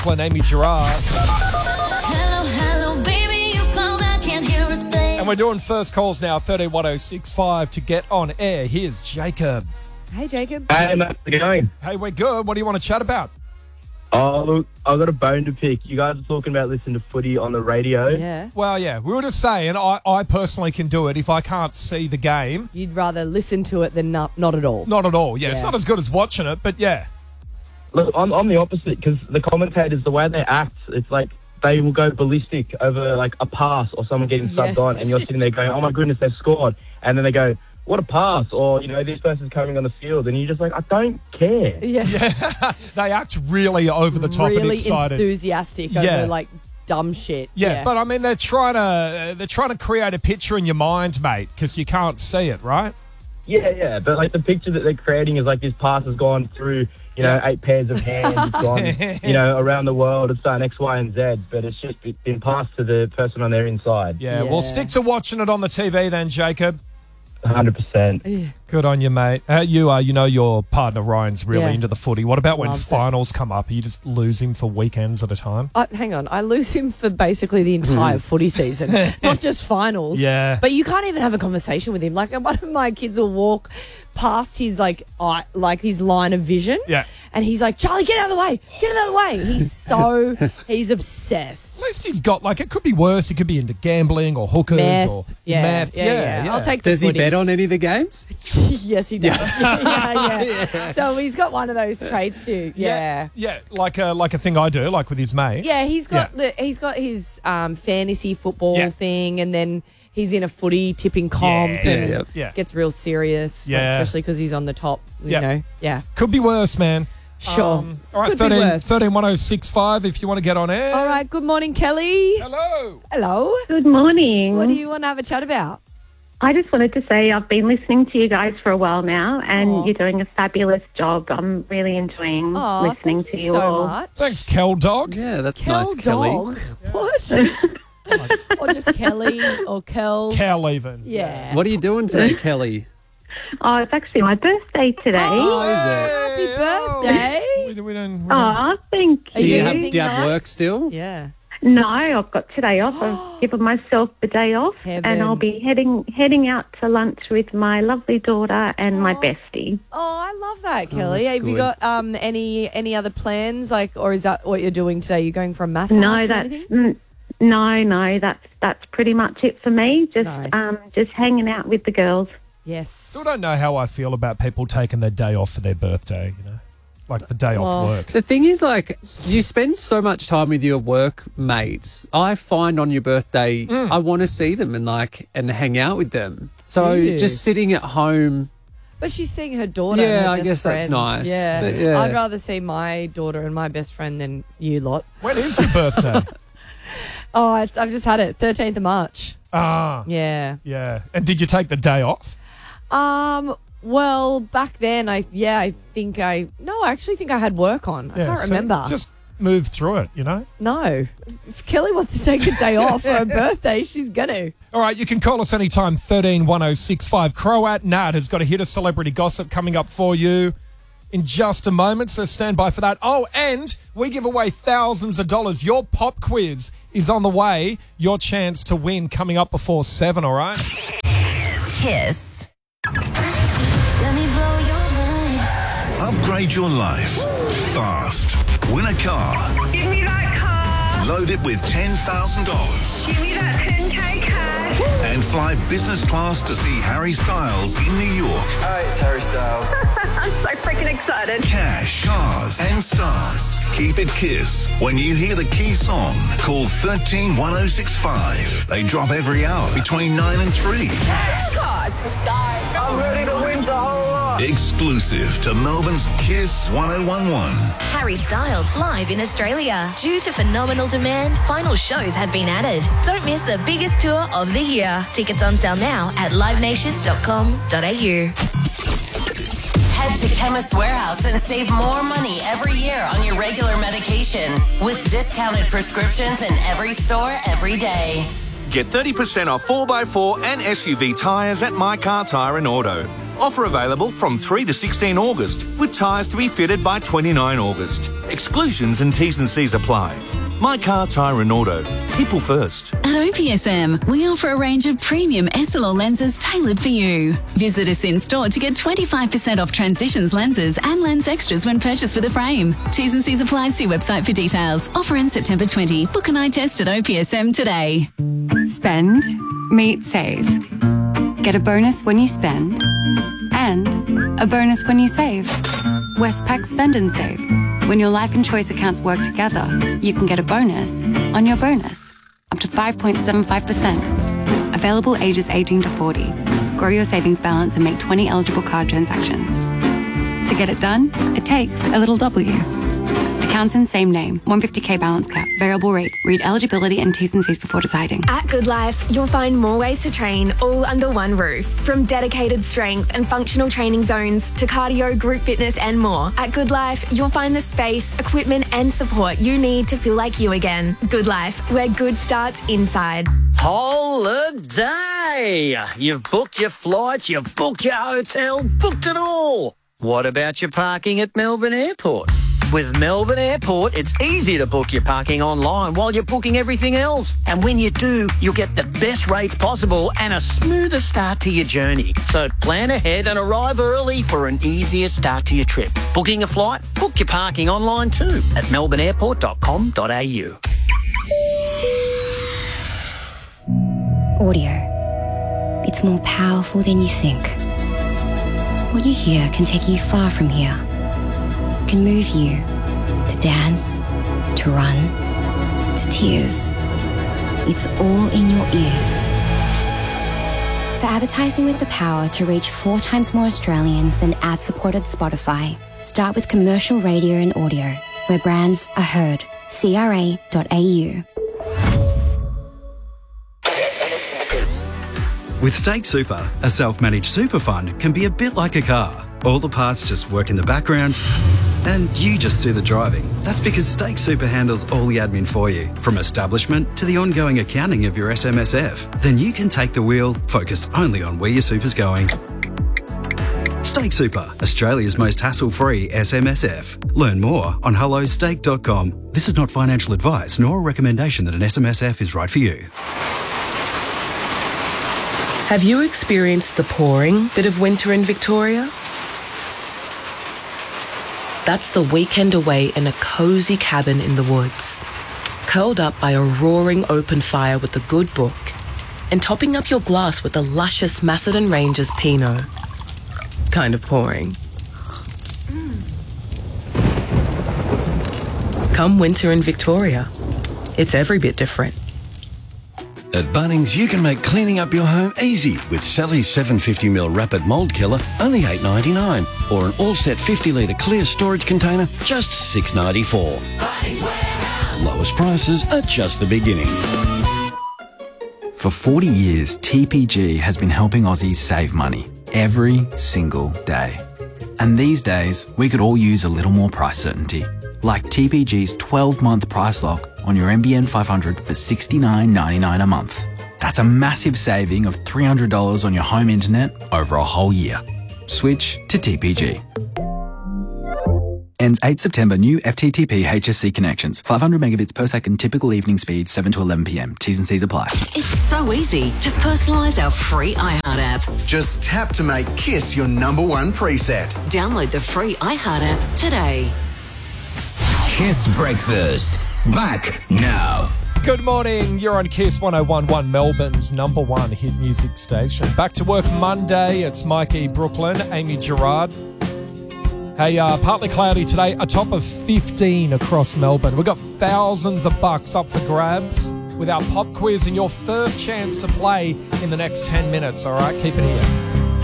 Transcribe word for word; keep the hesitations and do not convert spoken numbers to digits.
and Amy Gerard. Hello, hello, baby, you called, I can't hear a thing. And we're doing first calls now, thirteen one oh six five to get on air. Here's Jacob. Hey, Jacob. Hey, mate, how's it going? Hey, we're good. What do you want to chat about? Oh, look, I've got a bone to pick. You guys are talking about listening to footy on the radio. Yeah. Well, yeah, we were just saying, I, I personally can do it if I can't see the game. You'd rather listen to it than not, not at all. Not at all, yeah. It's Yeah. not as good as watching it, but yeah. Look, I'm, I'm the opposite because the commentators, the way they act, it's like they will go ballistic over like a pass or someone getting subbed Yes. on, and you're sitting there going, oh my goodness, they've scored. And then they go, what a pass, or, you know, this person's coming on the field, and you're just like, I don't care. Yeah. They act really over the top really and excited. enthusiastic Yeah. over, like, dumb shit. Yeah, but I mean, they're trying to uh, they're trying to create a picture in your mind, mate, because you can't see it, right? Yeah, yeah, but like the picture that they're creating is like this pass has gone through, you know, Yeah. eight pairs of hands, it's gone, you know, around the world, it's done X, Y, and Z, but it's just been passed to the person on their inside. Yeah, Yeah. well, stick to watching it on the T V then, Jacob. one hundred percent. Yeah. Good on you, mate. Uh, you are, you know, your partner Ryan's really Yeah. into the footy. What about when Loves it. finals come up? Are you just lose him for weekends at a time? Uh, hang on, I lose him for basically the entire footy season, not just finals. Yeah. But you can't even have a conversation with him. Like, one of my kids will walk past his, like, eye, like his line of vision. Yeah. And he's like, Charlie, get out of the way. Get out of the way. He's so, he's obsessed. At least he's got, like, it could be worse. He could be into gambling or hookers Meth. or Yeah, meth. yeah, yeah, yeah. I'll take the Does he footy. bet on any of the games? Yes, he does. yeah, yeah. So he's got one of those traits too. Yeah. Yeah, like a, like a thing I do, like with his mate. Yeah, he's got Yeah. the he's got his um, fantasy football Yeah. thing, and then he's in a footy tipping comp, Yeah, and yeah, yeah. gets real serious. Yeah. especially because he's on the top. You Yeah. know, yeah, Could be worse, man. sure. Um, all right, Could be thirteen, worse. thirteen one oh six five if you want to get on air. All right. Good morning, Kelly. Hello. Hello. Good morning. What do you want to have a chat about? I just wanted to say I've been listening to you guys for a while now, and Aw. you're doing a fabulous job. I'm really enjoying Oh, listening thank to you you so all. much. Thanks, Kel Dog. Yeah, that's Kel nice, Kelly. dog. What? Or just Kelly or Kel? Kel even. Yeah. What are you doing today, Kelly? Oh, it's actually my birthday today. Oh, is Happy it? birthday. We, we don't, we don't, Oh, thank Are Do you. you doing have anything do you have nice? work still? Yeah. No, I've got today off. I've given myself the day off, Heaven. and I'll be heading heading out to lunch with my lovely daughter and my bestie. Oh, I love that, Kelly. that's Have you good. got um any any other plans, like, or is that what you're doing today? You're going for a massage No, or that's anything? mm, no, no. That's that's pretty much it for me. Just Nice. um, just hanging out with the girls. Yes. Still don't know how I feel about people taking their day off for their birthday, you know? Like the day Well, off work. The thing is, like, you spend so much time with your work mates. I find on your birthday, I want to see them and like and hang out with them. So Do you? just sitting at home. But she's seeing her daughter. Yeah, and her I best guess that's friend. nice. Yeah. But, yeah. I'd rather see my daughter and my best friend than you lot. When is your birthday? Oh, it's, I've just had it, thirteenth of March. Ah, Yeah. yeah. And did you take the day off? Um. Well, back then, I yeah, I think I no, I actually think I had work on. I Yeah, can't so remember. Just move through it, you know? No. If Kelly wants to take a day off for her birthday, she's gonna. All right, you can call us anytime, thirteen one oh six five. Croat Nat has got a hit of celebrity gossip coming up for you in just a moment, so stand by for that. Oh, and we give away thousands of dollars. Your pop quiz is on the way. Your chance to win coming up before seven, all right? Kiss. Let me blow your mind. Upgrade your life fast. Win a car. Give me that car. Load it with ten thousand dollars. Give me that ten K cash. And fly business class to see Harry Styles in New York. Hi, it's Harry Styles. I'm so freaking excited. Cash, cars, and stars. Keep it Kiss. When you hear the key song, call thirteen one oh six five. They drop every hour between nine and three. Cars, stars. I'm ready to win the whole lot. Exclusive to Melbourne's Kiss one oh one one. Harry Styles live in Australia. Due to phenomenal demand, final shows have been added. Don't miss the biggest tour of the year. Tickets on sale now at live nation dot com dot a u. Head to Chemist Warehouse and save more money every year on your regular medication with discounted prescriptions in every store every day. Get thirty percent off four by four and S U V tyres at My Car Tyre and Auto. Offer available from three to sixteen August, with tyres to be fitted by twenty-nine August. Exclusions and T's and C's apply. My Car Tyre and Auto. People first. At O P S M, we offer a range of premium S L R lenses tailored for you. Visit us in store to get twenty-five percent off Transitions lenses and lens extras when purchased with a frame. T's and C's apply. See website for details. Offer ends September twentieth. Book an eye test at O P S M today. Spend, meet, save. Get a bonus when you spend and a bonus when you save. Westpac Spend and Save. When your life and choice accounts work together, you can get a bonus on your bonus, up to five point seven five percent. Available ages eighteen to forty. Grow your savings balance and make twenty eligible card transactions. To get it done, it takes a little W. Accounts in same name, one hundred fifty K balance cap, variable rate. Read eligibility and T's and C's before deciding. At Good Life, you'll find more ways to train all under one roof. From dedicated strength and functional training zones to cardio, group fitness and more. At Good Life, you'll find the space, equipment and support you need to feel like you again. Good Life, where good starts inside. Holiday! You've booked your flights, you've booked your hotel, booked it all. What about your parking at Melbourne Airport? With Melbourne Airport, it's easy to book your parking online while you're booking everything else. And when you do, you'll get the best rates possible and a smoother start to your journey. So plan ahead and arrive early for an easier start to your trip. Booking a flight? Book your parking online too at melbourne airport dot com dot a u. Audio. It's more powerful than you think. What you hear can take you far from here. Can move you to dance, to run, to tears. It's all in your ears. For advertising with the power to reach four times more Australians than ad-supported Spotify, start with commercial radio and audio, where brands are heard. C R A dot A U. With State Super, a self-managed super fund can be a bit like a car. All the parts just work in the background and you just do the driving. That's because Stake Super handles all the admin for you, from establishment to the ongoing accounting of your S M S F. Then you can take the wheel, focused only on where your super's going. Stake Super, Australia's most hassle-free S M S F. Learn more on hello stake dot com. This is not financial advice nor a recommendation that an S M S F is right for you. Have you experienced the pouring bit of winter in Victoria? That's the weekend away in a cosy cabin in the woods, curled up by a roaring open fire with a good book, and topping up your glass with a luscious Macedon Rangers Pinot. Kind of pouring. Mm. Come winter in Victoria, it's every bit different. At Bunnings, you can make cleaning up your home easy with Sally's seven hundred fifty mil Rapid Mould Killer, only eight ninety-nine, or an all-set fifty litre clear storage container, just six ninety-four. Lowest prices are just the beginning. For forty years, T P G has been helping Aussies save money every single day. And these days, we could all use a little more price certainty, like T P G's twelve month price lock on your N B N five hundred for sixty-nine ninety-nine a month. That's a massive saving of three hundred dollars on your home internet over a whole year. Switch to T P G. Ends eighth September. New F T T P H S C connections. five hundred megabits per second typical evening speed, seven to eleven p m. T's and C's apply. It's so easy to personalise our free iHeart app. Just tap to make Kiss your number one preset. Download the free iHeart app today. Kiss Breakfast. Back now. Good morning. You're on Kiss one oh one point one, Melbourne's number one hit music station. Back to work Monday. It's Mikey Brooklyn, Amy Gerard. Hey, uh, partly cloudy today, a top of fifteen across Melbourne. We've got thousands of bucks up for grabs with our pop quiz and your first chance to play in the next ten minutes. All right, keep it here.